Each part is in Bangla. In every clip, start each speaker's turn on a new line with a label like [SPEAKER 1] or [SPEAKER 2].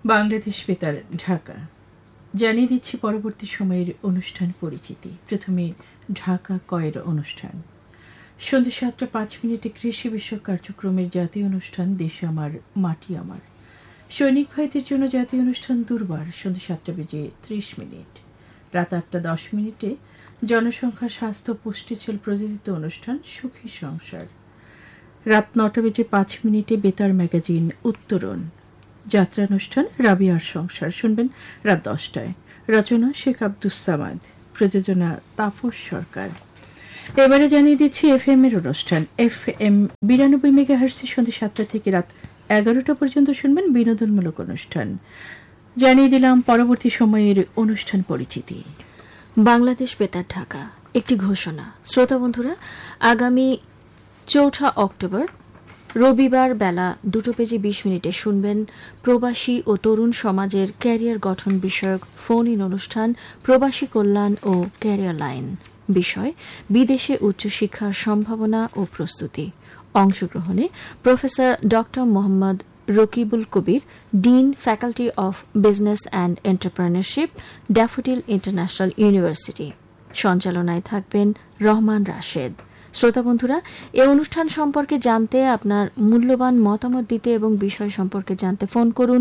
[SPEAKER 1] বাংলাদেশ বেতার ঢাকা জানিয়ে দিচ্ছি পরবর্তী সময়ের অনুষ্ঠান পরিচিতি। প্রথমে ঢাকা কয়ের অনুষ্ঠান। সন্ধ্যে 7:05 কৃষি বিষয়ক কার্যক্রমের জাতীয় অনুষ্ঠান দেশে আমার মাটি আমার। সৈনিক ভাইদের জন্য জাতীয় অনুষ্ঠান দুর্বার সন্ধ্যে 7:30। রাত 8:10 জনসংখ্যা স্বাস্থ্য পুষ্টিছেল প্রযোজিত অনুষ্ঠান সুখী সংসার। রাত 9:05 বেতার ম্যাগাজিন উত্তরণ। যাত্রানুষ্ঠান রাবিয়ার সংসার শুনবেন রাত 10টায়। রচনা শেখ আব্দুস সামাদ, প্রযোজনা তাপস সরকার। এবারে জানিয়ে দিচ্ছি এফএম এর অনুষ্ঠান। FM 92 মেগাহার্টজ সন্ধ্যে 7টা থেকে রাত 11টা পর্যন্ত শুনবেন বিনোদনমূলক অনুষ্ঠান। জানিয়ে দিলাম পরবর্তী সময়ের অনুষ্ঠান পরিচিতি।
[SPEAKER 2] বাংলাদেশ বেতার ঢাকা একটি ঘোষণা। শ্রোতা বন্ধুরা, আগামী 4 অক্টোবর রবিবার বেলা 2:20 শুনবেন প্রবাসী ও তরুণ সমাজের ক্যারিয়ার গঠন বিষয়ক ফোন ইন অনুষ্ঠান প্রবাসী কল্যাণ ও ক্যারিয়ার লাইন। বিষয় বিদেশে উচ্চশিক্ষার সম্ভাবনা ও প্রস্তুতি। অংশগ্রহণে প্রফেসর ড মোহাম্মদ রকিবুল কবির, dean, faculty of business and entrepreneurship, daffodil international university. সঞ্চালনায় থাকবেন রহমান রাশেদ। শ্রোতা বন্ধুরা, এ অনুষ্ঠান সম্পর্কে জানতে, আপনার মূল্যবান মতামত দিতে এবং বিষয় সম্পর্কে জানতে ফোন করুন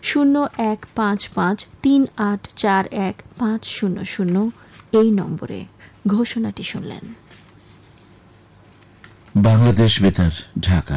[SPEAKER 2] 015538415000 এই নম্বরে। ঘোষণাটি শুনলেন।
[SPEAKER 3] বাংলাদেশ বেতার ঢাকা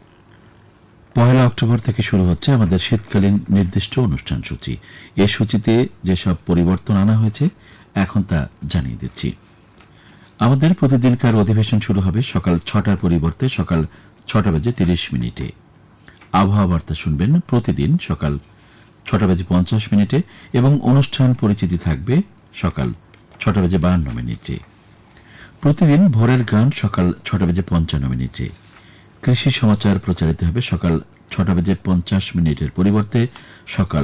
[SPEAKER 3] 1 অক্টোবর থেকে শুরু হচ্ছে আমাদের শীতকালীন নির্দিষ্ট অনুষ্ঠান সূচি। এ সূচিতে যেসব পরিবর্তন আনা হয়েছে এখন তা জানিয়ে দিচ্ছি। আমাদের প্রতিদিনকার অধিবেশন শুরু হবে সকাল 6টার পরিবর্তে সকাল 6:30। আবহাওয়া বার্তা শুনবেন প্রতিদিন সকাল 6:50 এবং অনুষ্ঠান পরিচিতি থাকবে সকাল 6:52। প্রতিদিন ভোরের গান সকাল 6:55। কৃষি সমাচার প্রচারিত হবে সকাল 6:50 পরিবর্তে সকাল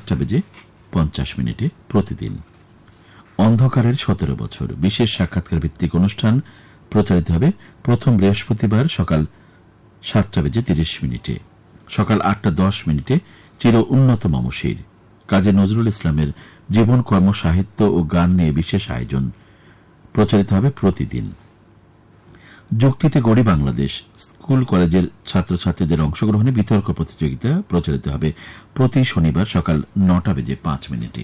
[SPEAKER 3] 7:50 প্রতিদিন। অন্ধকারের 17 বছর বিশেষ সাক্ষাৎকার ভিত্তিক অনুষ্ঠান প্রচারিত হবে প্রথম বৃহস্পতিবার সকাল 7:30। সকাল 8:10 চির উন্নত মমশির কাজী নজরুল ইসলামের জীবন কর্ম সাহিত্য ও গান নিয়ে বিশেষ আয়োজন প্রচারিত হবে প্রতিদিন। যুক্তিতে গড়ি বাংলাদেশ স্কুল কলেজের ছাত্রছাত্রীদের অংশগ্রহণে বিতর্ক প্রতিযোগিতা প্রচারিত হবে প্রতি শনিবার সকাল 9:05।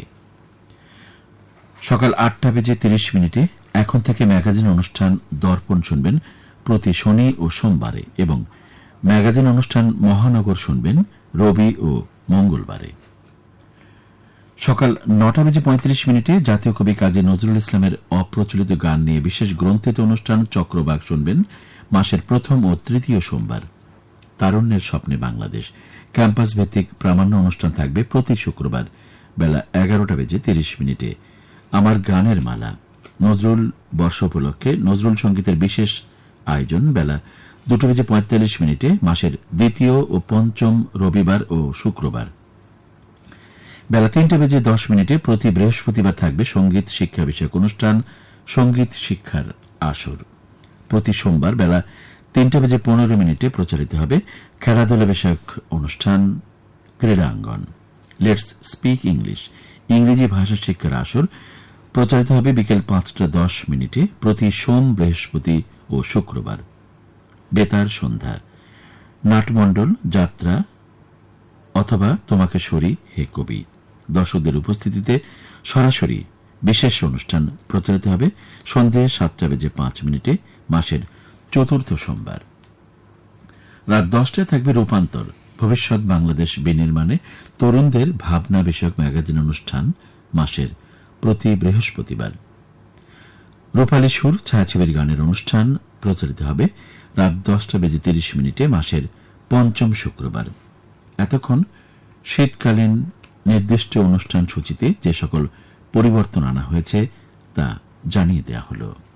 [SPEAKER 3] সকাল 8:30 এখন থেকে ম্যাগাজিন অনুষ্ঠান দর্পণ শুনবেন প্রতি শনি ও সোমবারে এবং ম্যাগাজিন অনুষ্ঠান মহানগর শুনবেন রবি ও মঙ্গলবারে। সকাল 9:35 জাতীয় কবি কাজী নজরুল ইসলামের অপ্রচলিত গান নিয়ে বিশেষ গ্রন্থিত অনুষ্ঠান চক্রবাক শুনবেন মাসের প্রথম ও তৃতীয় সোমবার। তারুণ্যের স্বপ্নে বাংলাদেশ ক্যাম্পাস ভিত্তিক প্রামাণ্য অনুষ্ঠান থাকবে প্রতি শুক্রবার বেলা 11:30। আমার গানের মালা নজরুল বর্ষ উপলক্ষে নজরুল সঙ্গীতের বিশেষ আয়োজন বেলা 2:45 মাসের দ্বিতীয় ও পঞ্চম রবিবার ও শুক্রবার। বেলা 3:10 প্রতি বৃহস্পতিবার থাকবে সঙ্গীত শিক্ষা বিষয়ক অনুষ্ঠান সঙ্গীত শিক্ষার আসর। প্রতি সোমবার বেলা 3:15 প্রচারিত হবে খেলাধুলা বিষয়ক অনুষ্ঠান ক্রীড়াঙ্গন লেটস স্পিক ইংলিশ ইংরেজি ভাষা শিক্ষার আসর প্রচারিত হবে বিকেল 5:10 প্রতি সোম, বৃহস্পতি ও শুক্রবার। বেতার সন্ধ্যা নাটমণ্ডল যাত্রা অথবা তোমাকে সরি হে কবি দর্শকদের উপস্থিতিতে সরাসরি বিশেষ অনুষ্ঠান প্রচারিত হবে সন্ধ্যে 7:05 মাসের চতুর্থ সোমবার। রাত 10টায় থাকবে রূপান্তর ভবিষ্যৎ বাংলাদেশ বিনির্মাণে তরুণদের ভাবনা বিষয়ক ম্যাগাজিন অনুষ্ঠান মাসের প্রতি বৃহস্পতিবার। রূপালী সুর ছায়াছবির গানের অনুষ্ঠান প্রচারিত হবে রাত 10:30 মাসের পঞ্চম শুক্রবার। এতক্ষণ শীতকালীন নির্দিষ্ট অনুষ্ঠান সূচিতে যে সকল পরিবর্তন আনা হয়েছে তা জানিয়ে দেওয়া হল।